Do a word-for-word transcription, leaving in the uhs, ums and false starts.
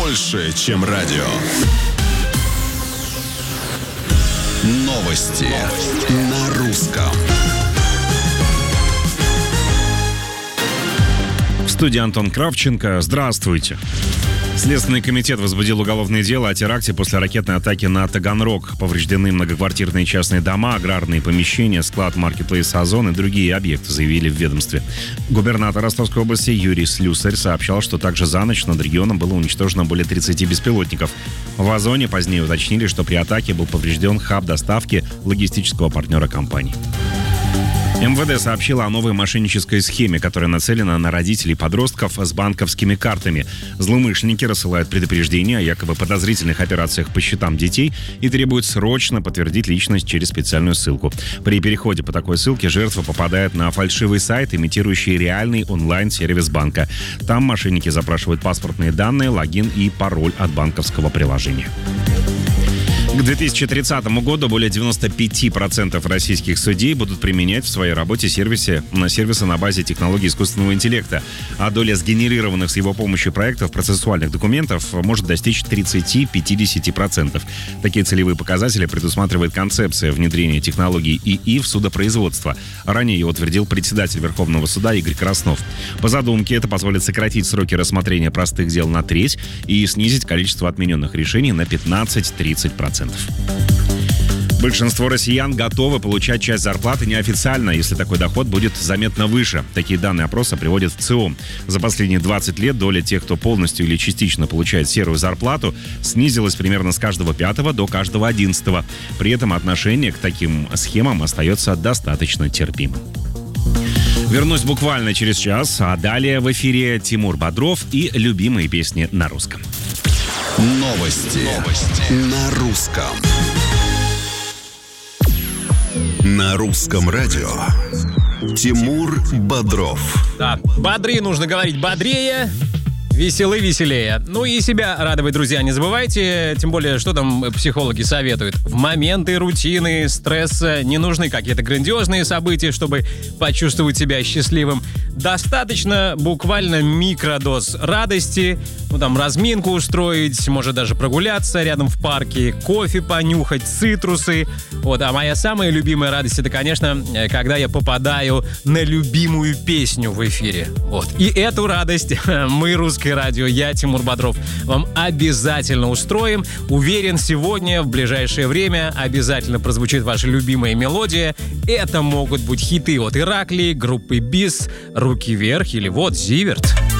больше, чем радио. Новости, Новости. На русском. В студии Антон Кравченко. Здравствуйте. Следственный комитет возбудил уголовное дело о теракте после ракетной атаки на Таганрог. Повреждены многоквартирные частные дома, аграрные помещения, склад маркетплейс «Озон» и другие объекты, заявили в ведомстве. Губернатор Ростовской области Юрий Слюсарь сообщал, что также за ночь над регионом было уничтожено более тридцати беспилотников. В «Озоне» позднее уточнили, что при атаке был поврежден хаб доставки логистического партнера компании. эм вэ дэ сообщила о новой мошеннической схеме, которая нацелена на родителей подростков с банковскими картами. Злоумышленники рассылают предупреждения о якобы подозрительных операциях по счетам детей и требуют срочно подтвердить личность через специальную ссылку. При переходе по такой ссылке жертва попадает на фальшивый сайт, имитирующий реальный онлайн-сервис банка. Там мошенники запрашивают паспортные данные, логин и пароль от банковского приложения. К две тысячи тридцатому году более девяносто пять процентов российских судей будут применять в своей работе сервисы, на сервисы на базе технологий искусственного интеллекта, а доля сгенерированных с его помощью проектов процессуальных документов может достичь тридцать-пятьдесят процентов. Такие целевые показатели предусматривает концепция внедрения технологий ИИ в судопроизводство. Ранее ее утвердил председатель Верховного суда Игорь Краснов. По задумке это позволит сократить сроки рассмотрения простых дел на треть и снизить количество отмененных решений на пятнадцать-тридцать процентов. Большинство россиян готовы получать часть зарплаты неофициально, если такой доход будет заметно выше. Такие данные опроса приводят в ЦИОМ. За последние двадцать лет доля тех, кто полностью или частично получает серую зарплату, снизилась примерно с каждого пятого до каждого одиннадцатого. При этом отношение к таким схемам остается достаточно терпимым. Вернусь буквально через час, а далее в эфире Тимур Бодров и любимые песни на русском. Новости, Новости. На русском. На русском радио. Тимур Бодров. Да, бодрее нужно говорить бодрее. Веселы, веселее. Ну и себя радовать, друзья, не забывайте. Тем более, что там психологи советуют. В моменты рутины, стресса не нужны какие-то грандиозные события, чтобы почувствовать себя счастливым. Достаточно буквально микродоз радости. Ну там разминку устроить, может даже прогуляться рядом в парке, кофе понюхать, цитрусы. Вот, а моя самая любимая радость — это, конечно, когда я попадаю на любимую песню в эфире. Вот. И эту радость мы, русские радио, я, Тимур Бодров, вам обязательно устроим. Уверен, сегодня, в ближайшее время, обязательно прозвучит ваша любимая мелодия. Это могут быть хиты от Ираклии, группы Бис, «Руки вверх» или вот «Зиверт».